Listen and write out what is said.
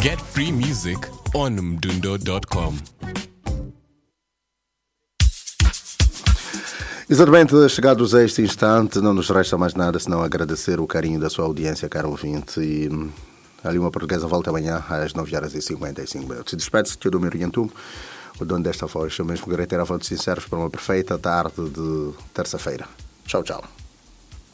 Get free music on mdundo.com. Exatamente, chegados a este instante, não nos resta mais nada senão agradecer o carinho da sua audiência, caro ouvinte. E a Língua Portuguesa volta amanhã às 9h55. Despede-se de Teodomiro Yantum, o dono desta voz. Eu mesmo queria ter a voz de sinceros para uma perfeita tarde de terça-feira. Tchau, tchau.